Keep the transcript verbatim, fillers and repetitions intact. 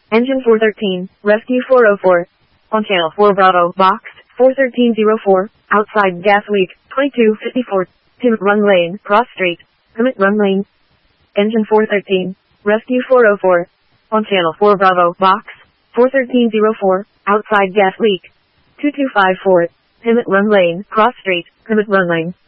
Engine four thirteen, rescue four oh four. On channel four Bravo, box, four thirteen oh four, outside gas leak, twenty-two fifty-four. Pivot run lane, cross street, commit run lane. Engine four thirteen, rescue four oh four. On channel four Bravo, box, four thirteen oh four, outside gas leak, two two five four. Pivot run lane, cross street, commit run lane.